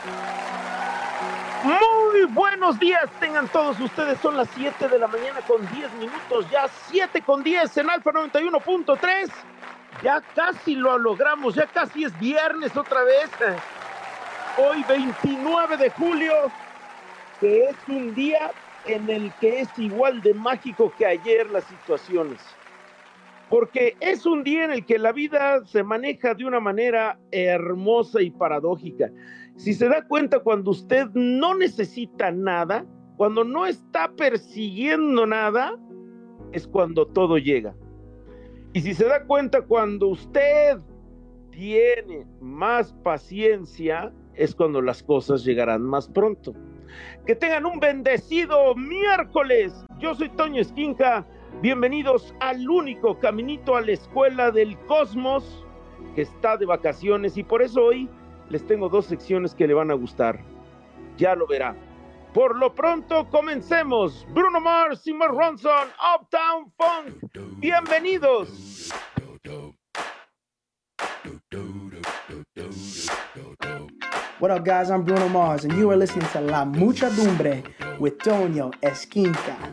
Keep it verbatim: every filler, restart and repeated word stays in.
Muy buenos días, tengan todos ustedes, son las siete de la mañana con diez minutos, ya siete con diez en Alfa noventa y uno punto tres, ya casi lo logramos, ya casi es viernes otra vez, hoy veintinueve de julio, que es un día en el que es igual de mágico que ayer las situaciones, porque es un día en el que la vida se maneja de una manera hermosa y paradójica. Si se da cuenta, cuando usted no necesita nada, cuando no está persiguiendo nada, es cuando todo llega. Y si se da cuenta, cuando usted tiene más paciencia, es cuando las cosas llegarán más pronto. Que tengan un bendecido miércoles. Yo soy Toño Esquinca. Bienvenidos al único caminito a la escuela del cosmos que está de vacaciones, y por eso hoy les tengo dos secciones que le van a gustar. Ya lo verá. Por lo pronto, comencemos. Bruno Mars y Mark Ronson, Uptown Funk. Bienvenidos. What up, guys? I'm Bruno Mars, and you are listening to La Muchadumbre with Toño Esquinca.